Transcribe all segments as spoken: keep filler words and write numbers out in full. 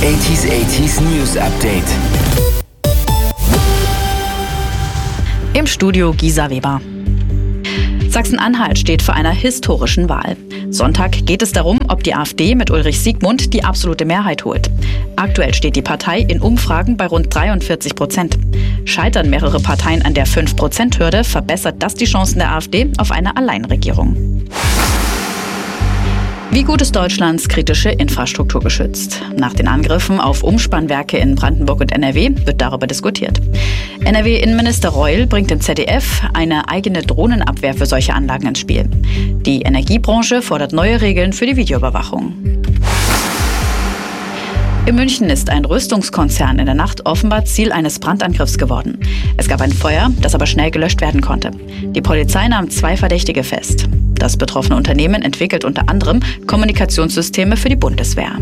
achtziger achtziger News Update. Im Studio Gisa Weber. Sachsen-Anhalt steht vor einer historischen Wahl. Sonntag geht es darum, ob die AfD mit Ulrich Siegmund die absolute Mehrheit holt. Aktuell steht die Partei in Umfragen bei rund dreiundvierzig Prozent. Scheitern mehrere Parteien an der fünf Prozent Hürde, verbessert das die Chancen der AfD auf eine Alleinregierung. Wie gut ist Deutschlands kritische Infrastruktur geschützt? Nach den Angriffen auf Umspannwerke in Brandenburg und N R W wird darüber diskutiert. N R W-Innenminister Reul bringt im Z D F eine eigene Drohnenabwehr für solche Anlagen ins Spiel. Die Energiebranche fordert neue Regeln für die Videoüberwachung. In München ist ein Rüstungskonzern in der Nacht offenbar Ziel eines Brandangriffs geworden. Es gab ein Feuer, das aber schnell gelöscht werden konnte. Die Polizei nahm zwei Verdächtige fest. Das betroffene Unternehmen entwickelt unter anderem Kommunikationssysteme für die Bundeswehr.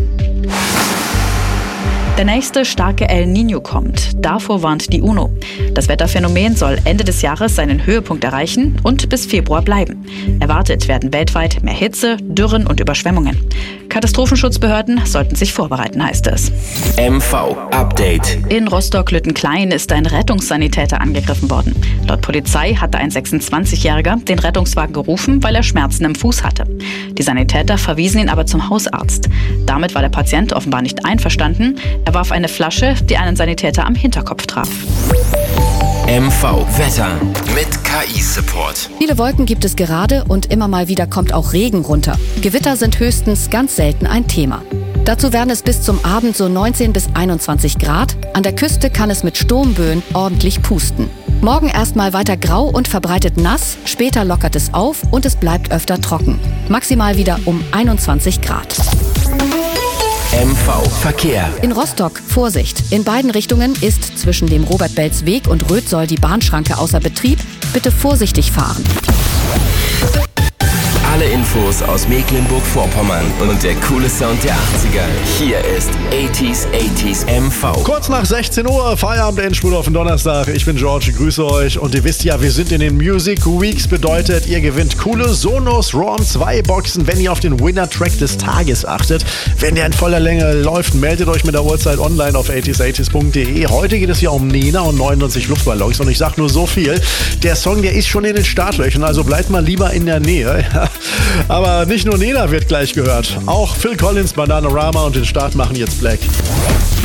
Der nächste starke El Niño kommt. Davor warnt die UNO. Das Wetterphänomen soll Ende des Jahres seinen Höhepunkt erreichen und bis Februar bleiben. Erwartet werden weltweit mehr Hitze, Dürren und Überschwemmungen. Katastrophenschutzbehörden sollten sich vorbereiten, heißt es. M V Update. In Rostock-Lüttenklein ist ein Rettungssanitäter angegriffen worden. Laut Polizei hatte ein sechsundzwanzigjähriger den Rettungswagen gerufen, weil er Schmerzen im Fuß hatte. Die Sanitäter verwiesen ihn aber zum Hausarzt. Damit war der Patient offenbar nicht einverstanden. Er warf eine Flasche, die einen Sanitäter am Hinterkopf traf. M V Wetter mit K I-Support. Viele Wolken gibt es gerade und immer mal wieder kommt auch Regen runter. Gewitter sind höchstens ganz selten ein Thema. Dazu werden es bis zum Abend so neunzehn bis einundzwanzig Grad. An der Küste kann es mit Sturmböen ordentlich pusten. Morgen erstmal weiter grau und verbreitet nass, später lockert es auf und es bleibt öfter trocken. Maximal wieder um einundzwanzig Grad. M V Verkehr. In Rostock, Vorsicht. In beiden Richtungen ist zwischen dem Robert-Belz-Weg und Rötsoll die Bahnschranke außer Betrieb. Bitte vorsichtig fahren. Alle Infos aus Mecklenburg-Vorpommern und der coole Sound der achtziger. Hier ist achtziger achtziger M V. Kurz nach sechzehn Uhr, Feierabend, Endspurt auf den Donnerstag. Ich bin George, ich grüße euch. Und ihr wisst ja, wir sind in den Music Weeks. Bedeutet, ihr gewinnt coole Sonos ROM zwei Boxen, wenn ihr auf den Winner-Track des Tages achtet. Wenn der in voller Länge läuft, meldet euch mit der Uhrzeit online auf achtziger achtziger punkt de. Heute geht es ja um Nena und neunundneunzig Luftballons. Und ich sag nur so viel, der Song, der ist schon in den Startlöchern, also bleibt mal lieber in der Nähe. Aber nicht nur Nena wird gleich gehört. Auch Phil Collins, Bananarama und den Start machen jetzt Black.